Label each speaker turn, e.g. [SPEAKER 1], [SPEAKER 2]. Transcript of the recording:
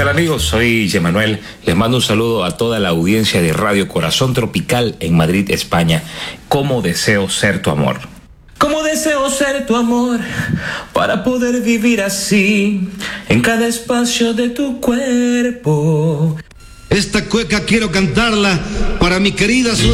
[SPEAKER 1] tal amigos? Soy Yemanuel. Les mando un saludo a toda la audiencia de Radio Corazón Tropical en Madrid, España. ¿Cómo deseo ser tu amor? ¿Cómo deseo ser tu amor para poder vivir así en cada espacio de tu cuerpo?
[SPEAKER 2] Esta cueca quiero cantarla para mi querida